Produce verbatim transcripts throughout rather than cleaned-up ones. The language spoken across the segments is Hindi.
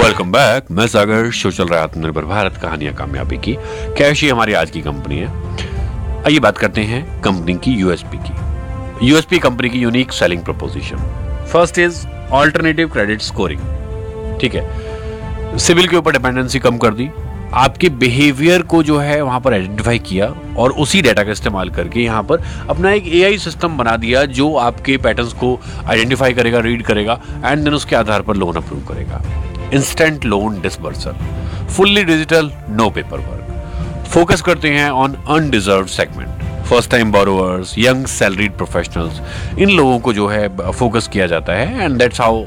Welcome back. मैं सागर। शो चल रहा है आत्मनिर्भर भारत कहानियां कामयाबी की। कैशी हमारी आज की कंपनी है। आइए बात करते हैं कंपनी की यूएसपी की। यूएसपी कंपनी की unique selling proposition. First is alternative credit scoring. ठीक है, सिविल के ऊपर डिपेंडेंसी कम कर दी, आपके बिहेवियर को जो है वहां पर आइडेंटिफाई किया और उसी डेटा का इस्तेमाल करके यहाँ पर अपना एक एआई सिस्टम बना दिया जो आपके पैटर्न्स को आइडेंटिफाई करेगा, रीड करेगा एंड देन उसके आधार पर लोन अप्रूव करेगा। Instant loan disbursal, fully digital, no paper work. Focus करते हैं on undeserved segment, first time borrowers, young salaried professionals. इन लोगों को जो है फोकस किया जाता है and that's how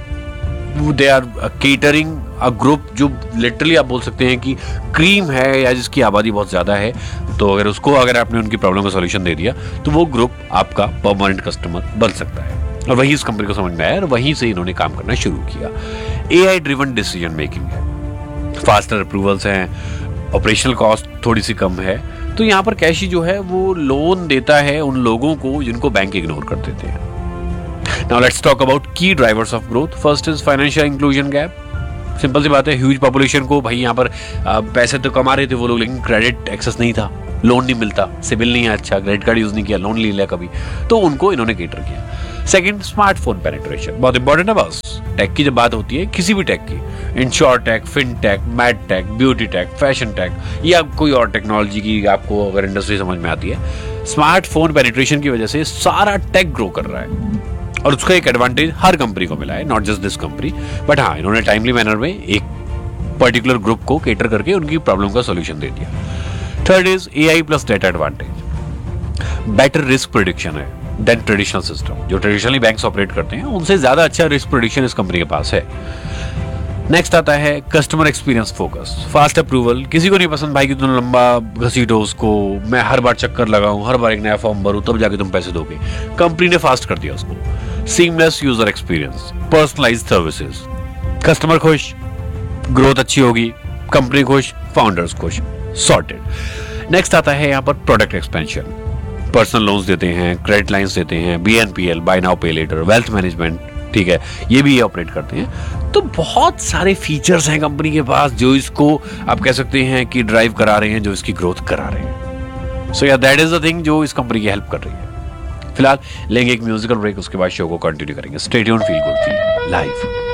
they are catering a group जो लिटरली आप बोल सकते हैं कि क्रीम है या जिसकी आबादी बहुत ज़्यादा है। तो अगर उसको अगर आपने उनकी प्रॉब्लम का सॉल्यूशन दे दिया तो वो ग्रुप आपका परमानेंट कस्टमर बन सकता है। और वही इस कंपनी को समझ में आया और वहीं से इन्होंने काम करना शुरू किया। एआई ड्रिवन डिसीजन मेकिंग है, फास्टर अप्रूवल्स हैं, ऑपरेशनल कॉस्ट थोड़ी सी कम है। तो यहाँ पर कैशी जो है वो लोन देता है उन लोगों को जिनको बैंक इग्नोर कर देते हैं। Now let's talk about key drivers of growth. First is financial inclusion gap. Simple सी बात है, ह्यूज पॉपुलेशन को भाई यहाँ पर आ, पैसे तो कमा रहे थे वो लोग, लेकिन क्रेडिट एक्सेस नहीं था, लोन नहीं मिलता, सिविल नहीं है अच्छा, क्रेडिट कार्ड यूज नहीं किया, लोन नहीं लिया कभी, तो उनको इन्होंने केटर किया। सेकंड, स्मार्टफोन पेनिट्रेशन, बहुत इंपॉर्टेंट है बॉस। टेक की जब बात होती है किसी भी टेक की, ensure take, fin take, mad take, beauty take, fashion take या कोई और टेक्नोलॉजी की आपको अगर इंडस्ट्री समझ में आती है, स्मार्टफोन पेनिट्रेशन की वजह से सारा टेक ग्रो कर रहा है और उसका एक एडवांटेज हर कंपनी को मिला है, not just this company. But हाँ, इन्होंने टाइमली मैनर में एक पर्टिकुलर ग्रुप को केटर करके उनकी प्रॉब्लम का सॉल्यूशन दे दिया। Third is AI plus data advantage, better risk prediction है देन ट्रेडिशनल सिस्टम। जो ट्रेडिशनली बैंक्स ऑपरेट करते हैं उनसे ज्यादा अच्छा रिस्क प्रिडिक्शन इस कंपनी के पास है। नेक्स्ट आता है customer experience focus, fast approval. किसी को नहीं पसंद भाई कि तुम लंबा घसीटो उसको, मैं हर बार चक्कर लगाऊं, हर बार एक नया फॉर्म भरूं तब जाके तुम पैसे दोगे। कंपनी ने फास्ट कर दिया उसको। Seamless user experience, personalised services, customer खुश, ग्रोथ अच्छी होगी, कंपनी खुश, फाउंडर्स खुश, सॉर्टेड। नेक्स्ट आता है यहाँ पर प्रोडक्ट एक्सपेंशन, पर्सनल लोन्स देते हैं, क्रेडिट लाइंस देते हैं, बीएनपीएल, बाय नाउ पे लेटर, वेल्थ मैनेजमेंट, ठीक है, ये भी ये ऑपरेट करते हैं। तो बहुत सारे फीचर्स हैं कंपनी के पास जो इसको आप कह सकते हैं कि ड्राइव करा रहे हैं, जो इसकी ग्रोथ करा रहे हैं। सो या दैट इज द थिंग जो इस कंपनी की हेल्प कर रही है। फिलहाल लेंगे एक म्यूजिकल ब्रेक, उसके बाद शो को कंटिन्यू करेंगे। Stay tuned, feel good, feel live.